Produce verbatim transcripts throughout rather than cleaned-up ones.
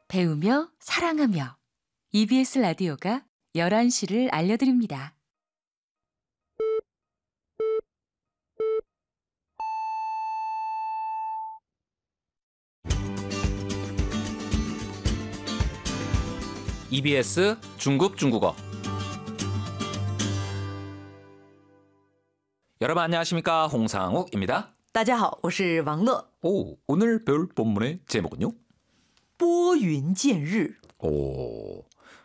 배우며 사랑하며 이비에스 라디오가 열한 시를 알려드립니다. 이비에스 중국 중국어. 여러분 안녕하십니까? 홍상욱입니다. 大家好，我是王乐。 오, 오늘 배울 본문의 제목은요? 拨云见日。 오,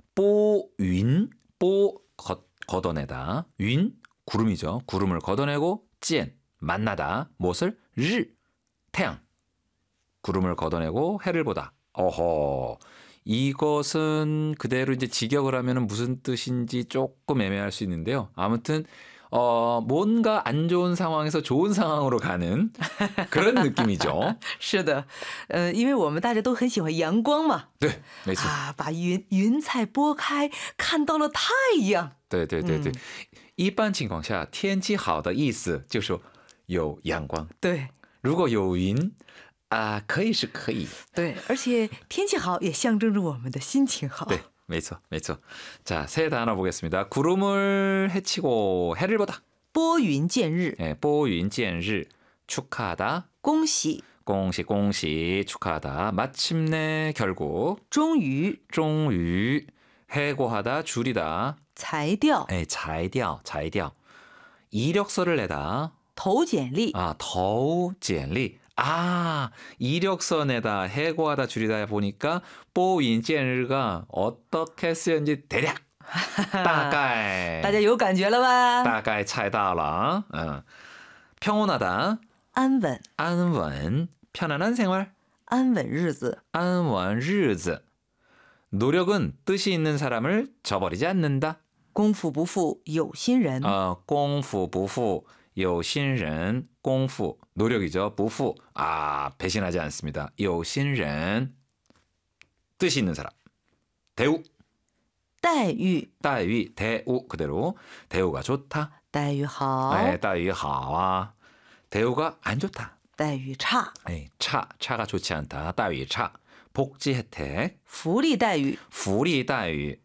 뽀윈, 뽀 걷, 걷어내다. 윈, 구름이죠. 구름을 걷어내고 찐, 만나다. 무엇을? 르, 태양. 구름을 걷어내고 해를 보다. 어허. 이것은 그대로 이제 직역을 하면 무슨 뜻인지 조금 애매할 수 있는데요. 아무튼 어, 뭔가 안 좋은 상황에서 좋은 상황으로 가는 그런 느낌이죠. 是的，呃，因为我们大家都很喜欢阳光嘛。 对，没错。 啊，把云云彩拨开，看到了太阳。 对对对对，一般情况下天气好的意思就是有阳光。 对， 如果有云啊，可以是可以。 对，而且天气好也象征着我们的心情好。 네, 没错, 没错. 자, 새 단어 보겠습니다. 구름을 헤치고 해를 보다. 拨云见日. 네, 拨云见日. 축하하다. 恭喜. 恭喜恭喜 축하하다. 마침내 결국. 终于. 终于. 해고하다 줄이다. 裁掉. 네, 裁掉, 裁掉. 이력서를 내다. 投简历. 아, 投简历. 아, 이력서 내다, 해고하다, 줄이다 보니까 뽀윈见日가 어떻게 쓰였는지 대략 大概大家有感觉了吧？ 大概猜到了. 어. 평온하다. 安稳. 안稳, 편안한 생활. 安稳日子. 安稳日子. 노력은 뜻이 있는 사람을 저버리지 않는다. 功夫不负有心人. 어, 功夫不负有心人. 功夫 노력이죠. 不负 아, 배신하지 않습니다. 有心人 뜻이 있는 사람. 대우. 待遇. 待遇 대우 그대로 대우가 좋다. 待遇好. 네, 待遇好啊. 대우가 안 좋다. 待遇差. 네, 차 차가 좋지 않다. 待遇差. 복지 혜택. 福利待遇. 福利待遇